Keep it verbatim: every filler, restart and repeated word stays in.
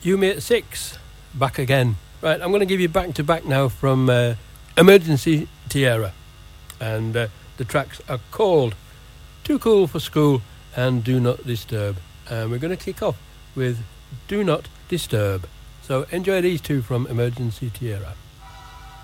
You Me at Six, back again. Right, I'm going to give you back to back now from uh, Emergency Tierra. And uh, the tracks are called Too Cool for School and Do Not Disturb. And we're going to kick off with Do Not Disturb. So enjoy these two from Emergency Tierra.